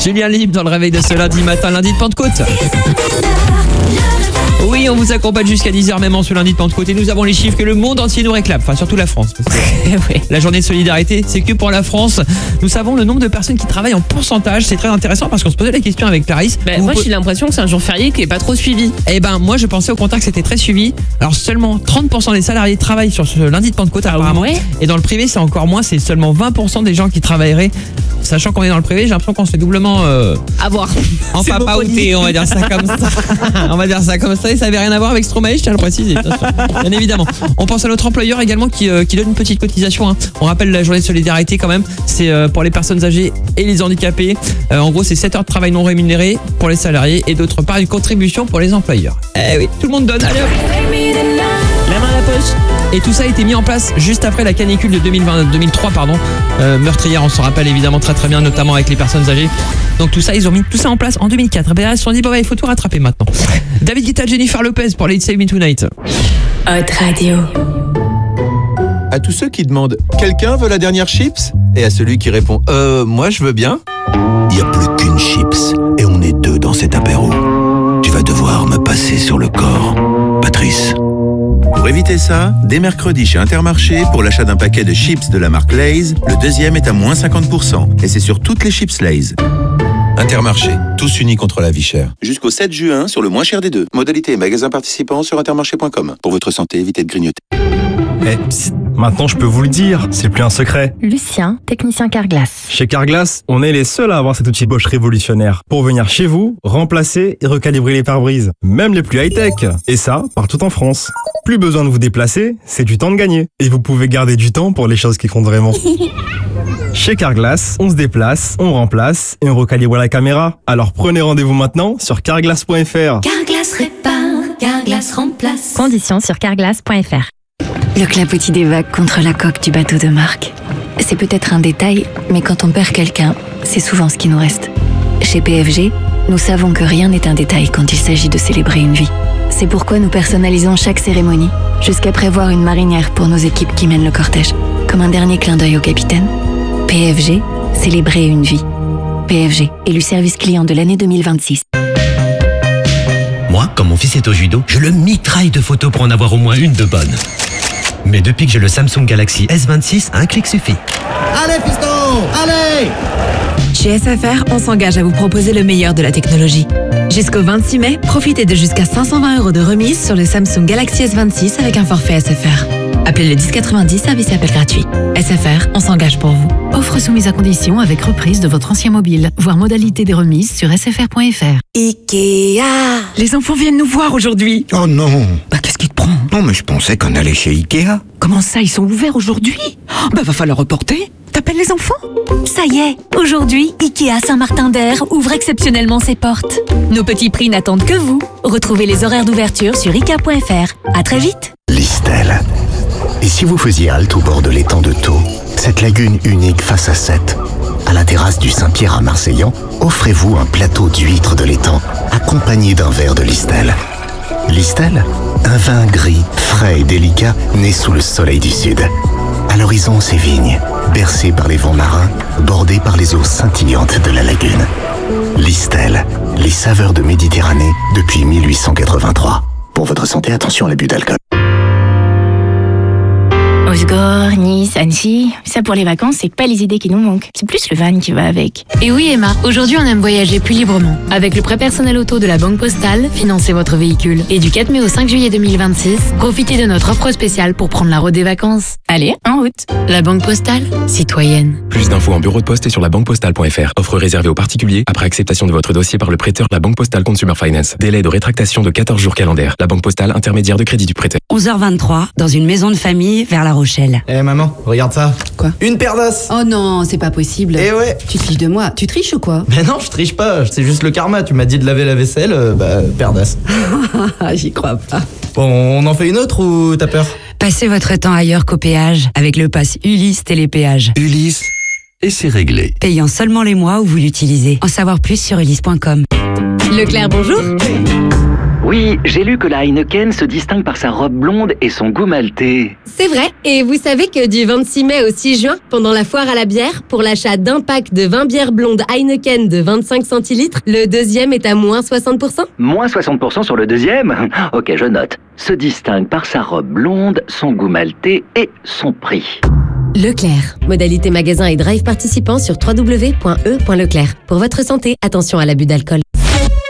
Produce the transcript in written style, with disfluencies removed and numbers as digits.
Julien Libre dans le réveil de ce lundi matin, lundi de Pentecôte. Oui, on vous accompagne jusqu'à 10h même en ce lundi de Pentecôte et nous avons les chiffres que le monde entier nous réclame, enfin surtout la France. Parce que Oui. la journée de solidarité, c'est que pour la France. Nous savons le nombre de personnes qui travaillent en pourcentage, c'est très intéressant parce qu'on se posait la question avec Clarisse. Moi j'ai l'impression que c'est un jour férié qui est pas trop suivi. Eh ben moi je pensais au contraire que c'était très suivi. Alors seulement 30% des salariés travaillent sur ce lundi de Pentecôte apparemment. ouais. Et dans le privé c'est encore moins, c'est seulement 20% des gens qui travailleraient. Sachant qu'on est dans le privé, j'ai l'impression qu'on se fait doublement À voir. en C'est papa beau outé, on va dire ça comme ça. On va dire ça comme ça et ça avait rien à voir avec Stromae, je tiens à le préciser. Bien évidemment. On pense à notre employeur également qui donne une petite cotisation. On rappelle la journée de solidarité quand même. C'est pour les personnes âgées et les handicapés. En gros, c'est 7 heures de travail non rémunéré pour les salariés et d'autre part une contribution pour les employeurs. Eh oui, tout le monde donne. Allez hop. La main à la poche. Et tout ça a été mis en place juste après la canicule de 2003 meurtrière, on s'en rappelle évidemment très très bien, notamment avec les personnes âgées. Donc tout ça, ils ont mis tout ça en place en 2004. Et ils se sont dit, il faut tout rattraper maintenant. David Guetta, Jennifer Lopez pour Let's Save Me Tonight. Hot Radio. À tous ceux qui demandent « Quelqu'un veut la dernière chips ?» et à celui qui répond « Moi je veux bien », Il n'y a plus qu'une chips et on est deux dans cet apéro. Tu vas devoir me passer sur le corps, Patrice. Pour éviter ça, dès mercredi chez Intermarché, pour l'achat d'un paquet de chips de la marque Lay's, le deuxième est à moins 50%. Et c'est sur toutes les chips Lay's. Intermarché, tous unis contre la vie chère. Jusqu'au 7 juin, sur le moins cher des deux. Modalité et magasin participants sur intermarché.com. Pour votre santé, évitez de grignoter. Psst, maintenant je peux vous le dire, c'est plus un secret. Lucien, technicien Carglass. Chez Carglass, on est les seuls à avoir cet outil Bosch révolutionnaire pour venir chez vous, remplacer et recalibrer les pare-brises, même les plus high-tech. Et ça, partout en France. Plus besoin de vous déplacer, c'est du temps de gagner. Et vous pouvez garder du temps pour les choses qui comptent vraiment. Chez Carglass, on se déplace, on remplace et on recalibre la caméra. Alors prenez rendez-vous maintenant sur carglass.fr. Carglass répare, Carglass remplace. Conditions sur carglass.fr. Le clapotis des vagues contre la coque du bateau de Marc. C'est peut-être un détail, mais quand on perd quelqu'un, c'est souvent ce qui nous reste. Chez PFG, nous savons que rien n'est un détail quand il s'agit de célébrer une vie. C'est pourquoi nous personnalisons chaque cérémonie, jusqu'à prévoir une marinière pour nos équipes qui mènent le cortège. Comme un dernier clin d'œil au capitaine. PFG, célébrer une vie. PFG, élu service client de l'année 2026. Moi, quand mon fils est au judo, je le mitraille de photos pour en avoir au moins une de bonne. Mais depuis que j'ai le Samsung Galaxy S26, un clic suffit. Allez fiston, allez! Chez SFR, on s'engage à vous proposer le meilleur de la technologie. Jusqu'au 26 mai, profitez de jusqu'à 520 € de remise sur le Samsung Galaxy S26 avec un forfait SFR. Appelez le 1090, service et appel gratuit. SFR, on s'engage pour vous. Offre soumise à condition avec reprise de votre ancien mobile. Voir modalité des remises sur sfr.fr. Ikea. Les enfants viennent nous voir aujourd'hui. Oh non! Qu'est-ce qui te prend? Non, mais je pensais qu'on allait chez Ikea. Comment ça, ils sont ouverts aujourd'hui? Va falloir reporter. T'appelles les enfants? Ça y est, aujourd'hui, Ikea Saint-Martin-d'Air ouvre exceptionnellement ses portes. Nos petits prix n'attendent que vous. Retrouvez les horaires d'ouverture sur ikea.fr. À très vite. Listel. Et si vous faisiez halte au bord de l'étang de Thau, cette lagune unique face à Sète, à la terrasse du Saint-Pierre à Marseillan, offrez-vous un plateau d'huîtres de l'étang, accompagné d'un verre de Listel. Listel, un vin gris, frais et délicat, né sous le soleil du sud. À l'horizon, ces vignes, bercées par les vents marins, bordées par les eaux scintillantes de la lagune. Listel, les saveurs de Méditerranée depuis 1883. Pour votre santé, attention à l'abus d'alcool. Osgore, Nice, Annecy, ça pour les vacances, c'est pas les idées qui nous manquent. C'est plus le van qui va avec. Et oui Emma, aujourd'hui on aime voyager plus librement. Avec le prêt personnel auto de la Banque Postale, financez votre véhicule. Et du 4 mai au 5 juillet 2026, profitez de notre offre spéciale pour prendre la route des vacances. Allez, en route. La Banque Postale, citoyenne. Plus d'infos en bureau de poste et sur labanquepostale.fr. Offre réservée aux particuliers après acceptation de votre dossier par le prêteur La Banque Postale Consumer Finance. Délai de rétractation de 14 jours calendaires. La Banque Postale, intermédiaire de crédit du prêteur. 11h23, dans une maison de famille vers La Rochelle. Maman, regarde ça. Quoi? Une paire d'os. Oh non, c'est pas possible. Eh ouais. Tu te fiches de moi. Tu triches ou quoi? Mais non, je triche pas, c'est juste le karma. Tu m'as dit de laver la vaisselle, paire d'os. J'y crois pas. Bon, on en fait une autre ou t'as peur? Passez votre temps ailleurs qu'au péage avec le pass Ulysse Télépéage. Ulysse, et c'est réglé. Payant seulement les mois où vous l'utilisez. En savoir plus sur ulysse.com. Leclerc, bonjour. Oui, j'ai lu que la Heineken se distingue par sa robe blonde et son goût maltais. C'est vrai, et vous savez que du 26 mai au 6 juin, pendant la foire à la bière, pour l'achat d'un pack de 20 bières blondes Heineken de 25 centilitres, le deuxième est à moins 60%. Moins 60% sur le deuxième? Ok, je note. Se distingue par sa robe blonde, son goût maltais et son prix. Leclerc. Modalité magasin et drive participant sur www.e.leclerc. Pour votre santé, attention à l'abus d'alcool.